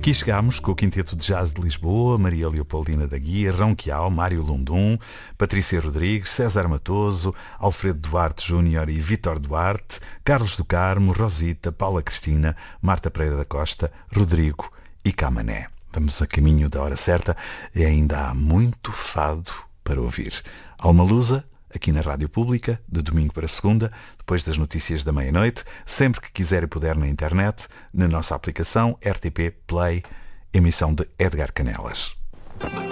Aqui chegámos com o Quinteto de Jazz de Lisboa, Maria Leopoldina da Guia, Rão Quiau, Mário Lundum, Patrícia Rodrigues, César Matoso, Alfredo Duarte Júnior e Vítor Duarte, Carlos do Carmo, Rosita, Paula Cristina, Marta Pereira da Costa, Rodrigo e Camané. Vamos a caminho da hora certa e ainda há muito fado para ouvir. Alma Lusa, aqui na Rádio Pública, de domingo para segunda, depois das notícias da meia-noite, sempre que quiser e puder na internet, na nossa aplicação RTP Play, emissão de Edgar Canelas.